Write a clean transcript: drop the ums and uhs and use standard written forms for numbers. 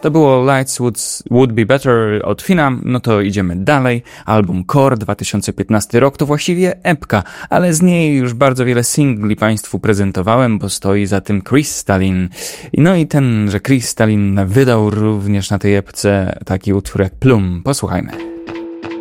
To było Lights Would Be Better od Fina, no to idziemy dalej. Album Core 2015 rok to właściwie epka, ale z niej już bardzo wiele singli Państwu prezentowałem, bo stoi za tym Krystalin. No i tenże Krystalin wydał również na tej epce taki utwór jak Plum. Posłuchajmy.